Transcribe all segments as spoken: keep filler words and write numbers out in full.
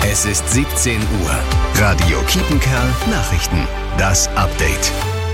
Es ist siebzehn Uhr. Radio Kiepenkerl Nachrichten. Das Update.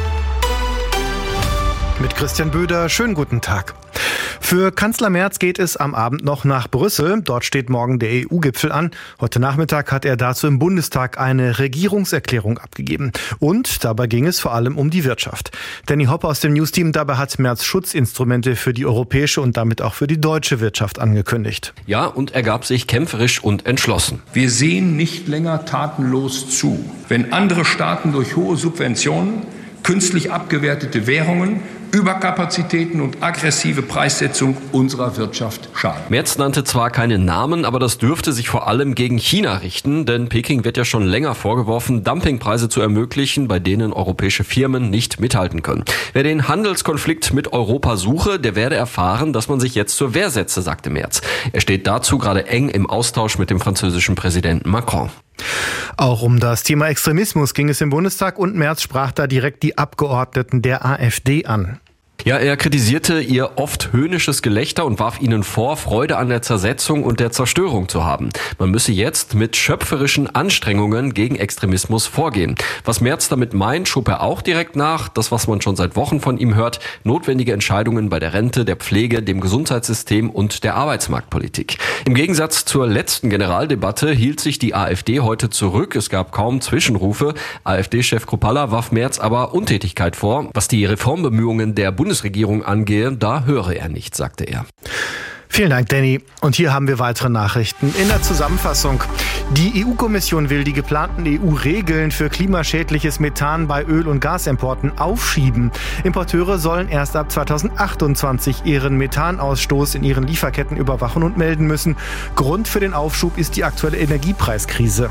Mit Christian Böder, schönen guten Tag. Für Kanzler Merz geht es am Abend noch nach Brüssel. Dort steht morgen der E U-Gipfel an. Heute Nachmittag hat er dazu im Bundestag eine Regierungserklärung abgegeben. Und dabei ging es vor allem um die Wirtschaft. Danny Hoppe aus dem Newsteam, dabei hat Merz Schutzinstrumente für die europäische und damit auch für die deutsche Wirtschaft angekündigt. Ja, und er gab sich kämpferisch und entschlossen. Wir sehen nicht länger tatenlos zu, wenn andere Staaten durch hohe Subventionen, künstlich abgewertete Währungen, Überkapazitäten und aggressive Preissetzung unserer Wirtschaft schaden. Merz nannte zwar keine Namen, aber das dürfte sich vor allem gegen China richten, denn Peking wird ja schon länger vorgeworfen, Dumpingpreise zu ermöglichen, bei denen europäische Firmen nicht mithalten können. Wer den Handelskonflikt mit Europa suche, der werde erfahren, dass man sich jetzt zur Wehr setze, sagte Merz. Er steht dazu gerade eng im Austausch mit dem französischen Präsidenten Macron. Auch um das Thema Extremismus ging es im Bundestag und Merz sprach da direkt die Abgeordneten der AfD an. Ja, er kritisierte ihr oft höhnisches Gelächter und warf ihnen vor, Freude an der Zersetzung und der Zerstörung zu haben. Man müsse jetzt mit schöpferischen Anstrengungen gegen Extremismus vorgehen. Was Merz damit meint, schob er auch direkt nach. Das, was man schon seit Wochen von ihm hört, notwendige Entscheidungen bei der Rente, der Pflege, dem Gesundheitssystem und der Arbeitsmarktpolitik. Im Gegensatz zur letzten Generaldebatte hielt sich die AfD heute zurück. Es gab kaum Zwischenrufe. AfD-Chef Kruppalla warf Merz aber Untätigkeit vor. Was die Reformbemühungen der Bundesregierung angehe, da höre er nicht, sagte er. Vielen Dank, Danny. Und hier haben wir weitere Nachrichten in der Zusammenfassung. Die E U-Kommission will die geplanten E U-Regeln für klimaschädliches Methan bei Öl- und Gasimporten aufschieben. Importeure sollen erst ab zweitausendachtundzwanzig ihren Methanausstoß in ihren Lieferketten überwachen und melden müssen. Grund für den Aufschub ist die aktuelle Energiepreiskrise.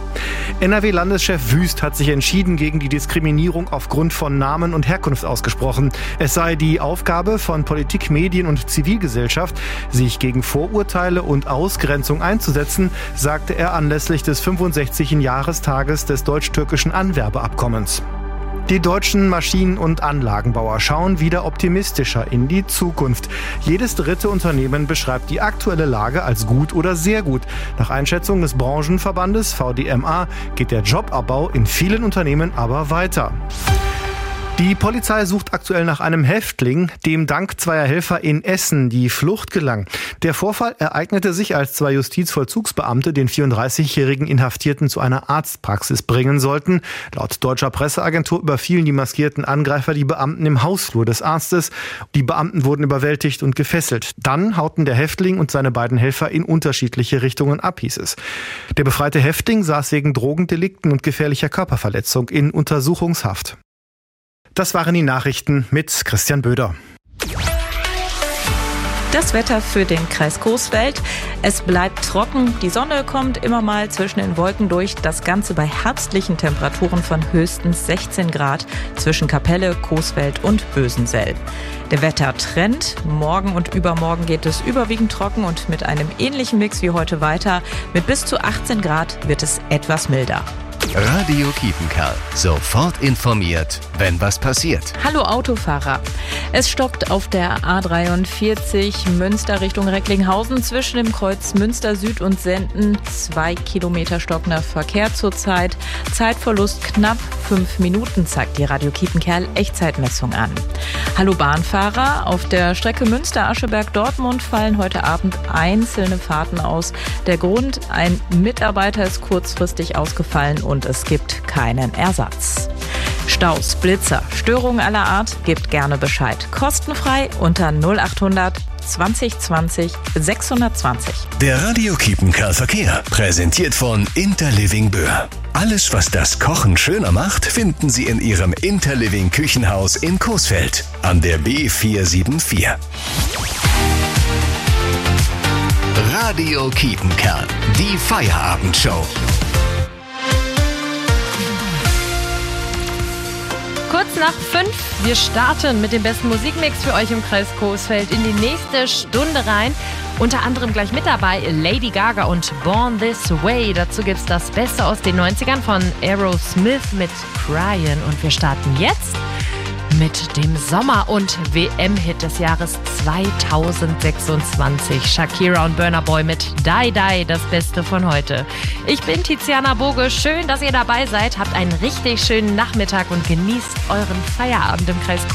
N R W-Landeschef Wüst hat sich entschieden gegen die Diskriminierung aufgrund von Namen und Herkunft ausgesprochen. Es sei die Aufgabe von Politik, Medien und Zivilgesellschaft, sich gegen Vorurteile und Ausgrenzung einzusetzen, sagte er anlässlich des fünfundsechzigsten Jahrestages des deutsch-türkischen Anwerbeabkommens. Die deutschen Maschinen- und Anlagenbauer schauen wieder optimistischer in die Zukunft. Jedes dritte Unternehmen beschreibt die aktuelle Lage als gut oder sehr gut. Nach Einschätzung des Branchenverbandes V D M A geht der Jobabbau in vielen Unternehmen aber weiter. Die Polizei sucht aktuell nach einem Häftling, dem dank zweier Helfer in Essen die Flucht gelang. Der Vorfall ereignete sich, als zwei Justizvollzugsbeamte den vierunddreißigjährigen Inhaftierten zu einer Arztpraxis bringen sollten. Laut deutscher Presseagentur überfielen die maskierten Angreifer die Beamten im Hausflur des Arztes. Die Beamten wurden überwältigt und gefesselt. Dann hauten der Häftling und seine beiden Helfer in unterschiedliche Richtungen ab, hieß es. Der befreite Häftling saß wegen Drogendelikten und gefährlicher Körperverletzung in Untersuchungshaft. Das waren die Nachrichten mit Christian Böder. Das Wetter für den Kreis Coesfeld. Es bleibt trocken, die Sonne kommt immer mal zwischen den Wolken durch. Das Ganze bei herbstlichen Temperaturen von höchstens sechzehn Grad zwischen Kapelle, Coesfeld und Bösensell. Der Wettertrend: morgen und übermorgen geht es überwiegend trocken und mit einem ähnlichen Mix wie heute weiter. Mit bis zu achtzehn Grad wird es etwas milder. Radio Kiepenkerl. Sofort informiert, wenn was passiert. Hallo Autofahrer. Es stockt auf der A dreiundvierzig Münster Richtung Recklinghausen zwischen dem Kreuz Münster Süd und Senden. Zwei Kilometer stockender Verkehr zurzeit. Zeitverlust knapp fünf Minuten, zeigt die Radio Kiepenkerl Echtzeitmessung an. Hallo Bahnfahrer. Auf der Strecke Münster-Ascheberg-Dortmund fallen heute Abend einzelne Fahrten aus. Der Grund: ein Mitarbeiter ist kurzfristig ausgefallen und es gibt keinen Ersatz. Staus, Blitzer, Störungen aller Art, gebt gerne Bescheid. Kostenfrei unter null achthundert zwanzig zwanzig sechshundertzwanzig. Der Radio Kiepenkerl Verkehr, präsentiert von Interliving Böhr. Alles, was das Kochen schöner macht, finden Sie in Ihrem Interliving Küchenhaus in Coesfeld an der B vierhundertvierundsiebzig. Radio Kiepenkerl, die Feierabendshow. Kurz nach fünf, wir starten mit dem besten Musikmix für euch im Kreis Coesfeld in die nächste Stunde rein. Unter anderem gleich mit dabei Lady Gaga und Born This Way. Dazu gibt's das Beste aus den neunzigern von Aerosmith mit Cryin'. Und wir starten jetzt mit dem Sommer- und W M-Hit des Jahres zweitausendsechsundzwanzig. Shakira und Burna Boy mit Die Die, das Beste von heute. Ich bin Tiziana Boge. Schön, dass ihr dabei seid. Habt einen richtig schönen Nachmittag und genießt euren Feierabend im Kreis